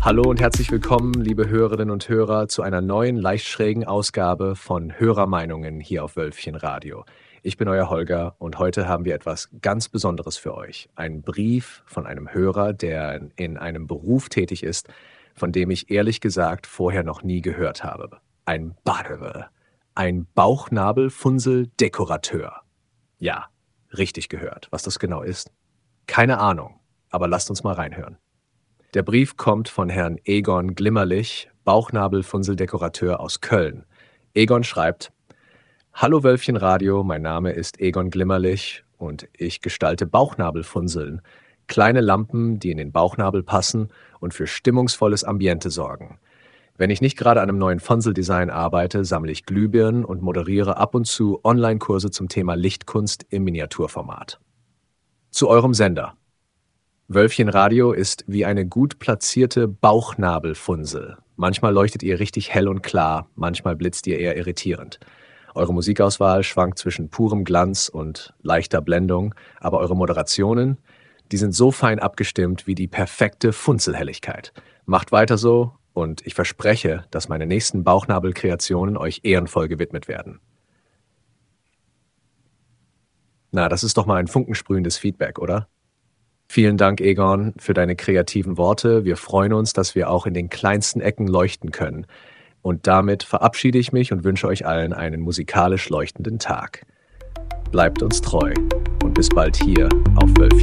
Hallo und herzlich willkommen, liebe Hörerinnen und Hörer, zu einer neuen, leicht schrägen Ausgabe von Hörermeinungen hier auf Wölfchen Radio. Ich bin euer Holger und heute haben wir etwas ganz Besonderes für euch. Einen Brief von einem Hörer, der in einem Beruf tätig ist, von dem ich ehrlich gesagt vorher noch nie gehört habe. Ein Barbe, ein Bauchnabelfunsel-Dekorateur. Ja, richtig gehört. Was das genau ist? Keine Ahnung, aber lasst uns mal reinhören. Der Brief kommt von Herrn Egon Glimmerlich, Bauchnabelfunseldekorateur aus Köln. Egon schreibt: Hallo Wölfchen Radio, mein Name ist Egon Glimmerlich und ich gestalte Bauchnabelfunseln. Kleine Lampen, die in den Bauchnabel passen und für stimmungsvolles Ambiente sorgen. Wenn ich nicht gerade an einem neuen Funseldesign arbeite, sammle ich Glühbirnen und moderiere ab und zu Online-Kurse zum Thema Lichtkunst im Miniaturformat. Zu eurem Sender. Wölfchen Radio ist wie eine gut platzierte Bauchnabelfunsel. Manchmal leuchtet ihr richtig hell und klar, manchmal blitzt ihr eher irritierend. Eure Musikauswahl schwankt zwischen purem Glanz und leichter Blendung, aber eure Moderationen, die sind so fein abgestimmt wie die perfekte Funzelhelligkeit. Macht weiter so und ich verspreche, dass meine nächsten Bauchnabelkreationen euch ehrenvoll gewidmet werden. Na, das ist doch mal ein funkensprühendes Feedback, oder? Vielen Dank, Egon, für deine kreativen Worte. Wir freuen uns, dass wir auch in den kleinsten Ecken leuchten können. Und damit verabschiede ich mich und wünsche euch allen einen musikalisch leuchtenden Tag. Bleibt uns treu und bis bald hier auf Wölfchen.